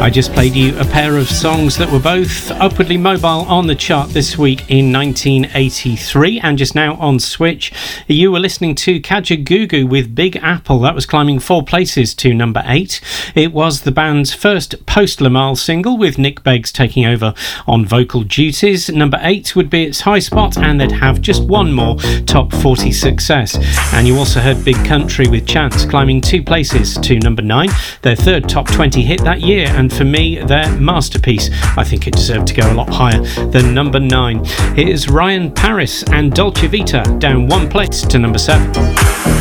I just played you a pair of songs that were both upwardly mobile on the chart this week in 1983, and just now on Switch you were listening to Kajagoogoo with Big Apple. That was climbing 4 places to number 8. It was the band's first post-Lamal single, with Nick Beggs taking over on vocal duties. Number 8 would be its high spot, and they'd have just one more top 40 success. And you also heard Big Country with Chance climbing 2 places to number 9, their third top 20 hit that year, and for me, their masterpiece. I think it deserved to go a lot higher than number 9. It is Ryan Paris and Dolce Vita down 1 place to number 7.